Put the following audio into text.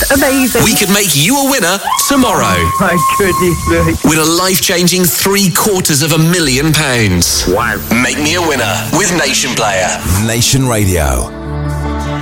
Amazing. We could make you a winner tomorrow. My goodness me. Win a life-changing £750,000. Wow. Make me a winner with Nation Player. Nation Radio.